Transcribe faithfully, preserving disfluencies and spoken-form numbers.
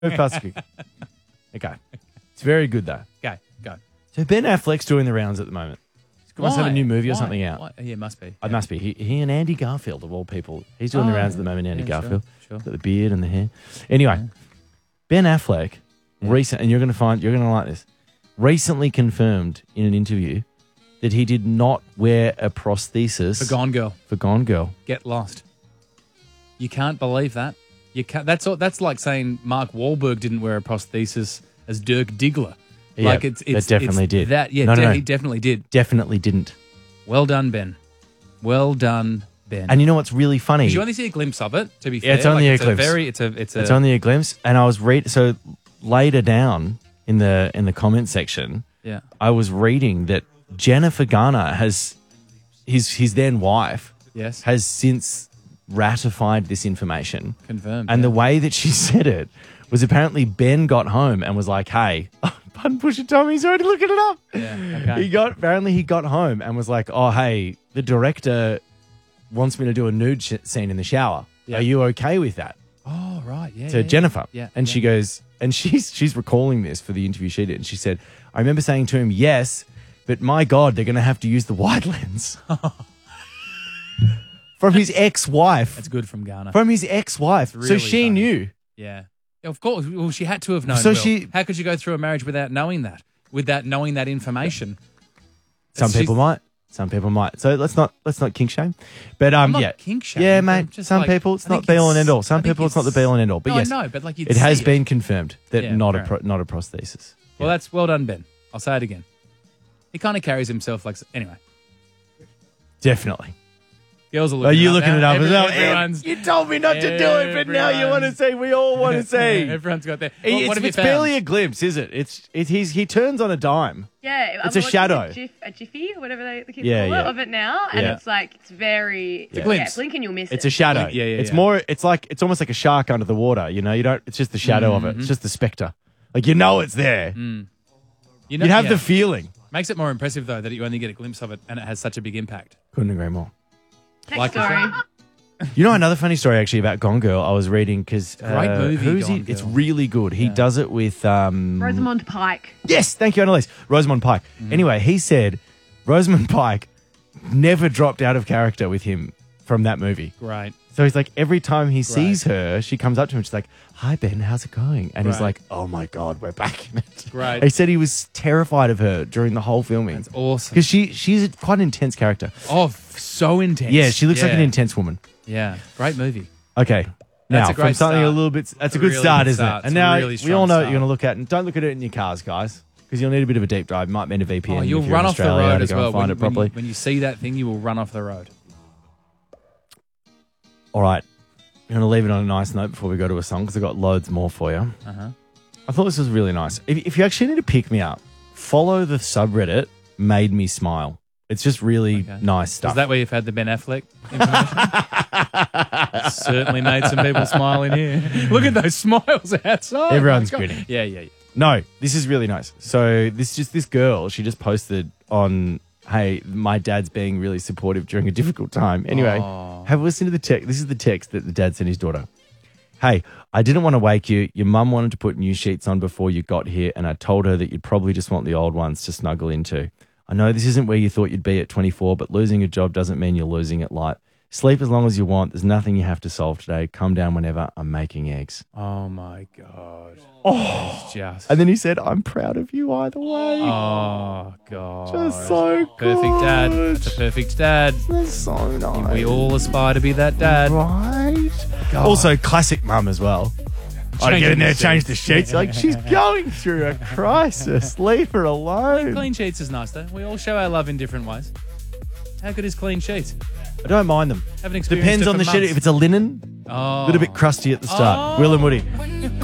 Move past the quick. Okay. It's very good, though. Go, go. So Ben Affleck's doing the rounds at the moment. He must have a Why? new movie or Why? something out. Why? Yeah, must be. It Yeah. must be. He, he and Andy Garfield, of all people. He's doing Oh, the rounds at the moment, Andy yeah, sure, Garfield. sure. Got the beard and the hair. Anyway, Yeah. Ben Affleck, Yeah. recent, and you're going to find, you're going to like this, recently confirmed in an interview that he did not wear a prosthesis For Gone Girl. for Gone Girl. Get lost. You can't believe that. You can't. That's all, that's like saying Mark Wahlberg didn't wear a prosthesis as Dirk Diggler. Yeah, like it's, it's that definitely it's did. That yeah, No, no, de- no. he definitely did. Definitely didn't. Well done, Ben. Well done, Ben. And you know what's really funny? Because you only see a glimpse of it. To be fair, Yeah, it's only like, a it's glimpse. A very, it's a, it's a. It's only a glimpse. And I was read so later down in the in the comment section, Yeah. I was reading that Jennifer Garner has his his then wife Yes. has since ratified this information. Confirmed. And yeah. the way that she said it was apparently Ben got home and was like, "Hey, pardon Pusha Tommy, he's already looking it up." Yeah. Okay. He got apparently he got home and was like, "Oh, hey, the director wants me to do a nude sh- scene in the shower. Yeah. Are you okay with that?" Oh right. Yeah. To yeah, Jennifer. Yeah. And yeah. she goes, and she's she's recalling this for the interview she did, and she said, "I remember saying to him, yes, but my God, they're going to have to use the wide lens." From his ex-wife. That's good from Garner. From his ex-wife. It's so really she funny. knew. Yeah. Of course. Well, she had to have known. So Will. she- How could you go through a marriage without knowing that? Without knowing that information? Some It's- people she's- might. Some people might. So let's not let's not kink shame. But um I'm not yeah. kink shaming, Yeah, but mate. just Some like- people it's I not think be all and it's- end all. Some I think people it's not the be all and end all. But No, I yes. know, but like you'd it has see it. been confirmed that Yeah, not a fair pro, not a prosthesis. Well, that's well done, Ben. I'll say it again. He kind of carries himself like anyway. Definitely. Girls are looking. Are you it up looking now. it up Every- as well? Everyone's, You told me not to do it, but now you want to everyone's- say we all want to say. Everyone's got their. It's, What, what have you it's found? barely a glimpse, is it? It's it, he's he turns on a dime. Yeah, It's I'm a watching shadow. A, gif, a jiffy, whatever they, the kids Yeah, call yeah. it, of it now, and Yeah. it's like it's very. It's a glimpse. Yeah, blink and you'll miss It's it. a shadow. Yeah, yeah, It's yeah. more. It's like it's almost like a shark under the water. You know, you don't. It's just the shadow of it. It's just the specter. Like you know it's there. You know, You have yeah. the feeling. Makes it more impressive though that you only get a glimpse of it and it has such a big impact. Couldn't agree more. Next like the story. film. You know another funny story actually about Gone Girl. I was reading because Great movie, Who's Gone he? It's Girl. really good. He does it with um. Rosamund Pike. Yes, thank you, Annalise. Rosamund Pike. Mm-hmm. Anyway, he said Rosamund Pike never dropped out of character with him from that movie. Great. So he's like, every time he sees her, she comes up to him. She's like, "Hi, Ben, how's it going?" And he's Right. like, "Oh my God, we're back in it." Great. He said he was terrified of her during the whole filming. That's awesome. Because she, she's quite an intense character. Oh, f- so intense. Yeah, she looks like Yeah. an intense woman. Yeah, great movie. Okay. That's Now, a great from something start. a little bit, that's It's a a good really start, good isn't start. it? It's And a now really we strong all know what start. you're going to look at. And don't look at it in your cars, guys, because you'll need a bit of a deep dive. Might mean a V P N. Oh, if you'll you're run in off the Australia road to as go well. and find When, it properly. when, you, when you see that thing, you will run off the road. All right. I'm going to leave it on a nice note before we go to a song because I've got loads more for you. Uh-huh. I thought this was really nice. If, if you actually need to pick me up, follow the subreddit Made Me Smile. It's just really Okay. nice stuff. Is that where you've had the Ben Affleck information? Certainly made some people smile in here. Look at those smiles outside. Everyone's My God. grinning. Yeah, yeah, yeah. No, this is really nice. So this just this girl, she just posted on, "Hey, my dad's being really supportive during a difficult time." Anyway, Aw. have a listen to the text. This is the text that the dad sent his daughter. "Hey, I didn't want to wake you. Your mum wanted to put new sheets on before you got here, and I told her that you'd probably just want the old ones to snuggle into. I know this isn't where you thought you'd be at twenty-four, but losing a job doesn't mean you're losing at life. Sleep as long as you want. There's nothing you have to solve today. Come down whenever. I'm making eggs." Oh, my God. Oh. It's just. And then he said, "I'm proud of you either way." Oh, God. Just so Perfect dad. good. That's a perfect dad. That's so nice. We all aspire to be that dad. Right. Also, classic mum as well. I'd Change get in the there, sheets. change the sheets. Like, she's going through a crisis. Leave her alone. Clean sheets is nice, though. We all show our love in different ways. How good is clean sheets? I don't mind them. Haven't experienced Depends it on for the sheet. months. If it's a linin, Oh. a little bit crusty at the start. Oh. Will and Woody.